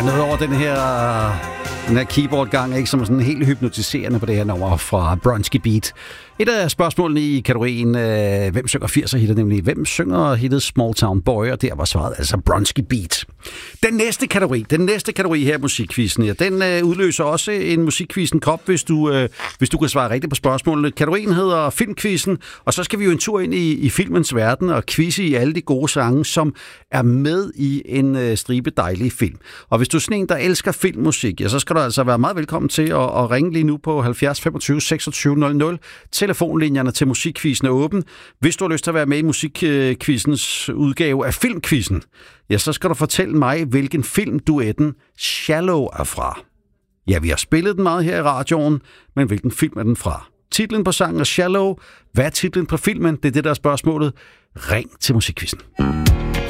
Noget over den her keyboard-gang, ikke, som er sådan helt hypnotiserende på det her nummer fra Bronski Beat. Et af spørgsmålene i kategorien, hvem synger 80'er-hittet, nemlig hvem synger hittet Small Town Boy, og der var svaret altså Bronski Beat. Den næste kategori her i musikquizzen, ja, den udløser også en musikquizzen kop, hvis du kan svare rigtigt på spørgsmålene. Kategorien hedder Filmquizzen, og så skal vi jo en tur ind i filmens verden og quizze i alle de gode sange, som er med i en stribe dejlige film. Og hvis du er sådan en, der elsker filmmusik, ja, så skal du altså være meget velkommen til at ringe lige nu på 70 25 26 00. Telefonlinjerne til musikquizzen er åben. Hvis du har lyst til at være med i musikquizzens udgave af Filmquizzen, ja, så skal du fortælle mig, hvilken film duetten Shallow er fra. Ja, vi har spillet den meget her i radioen, men hvilken film er den fra? Titlen på sangen er Shallow. Hvad er titlen på filmen? Det er det, der er spørgsmålet. Ring til musikquizzen.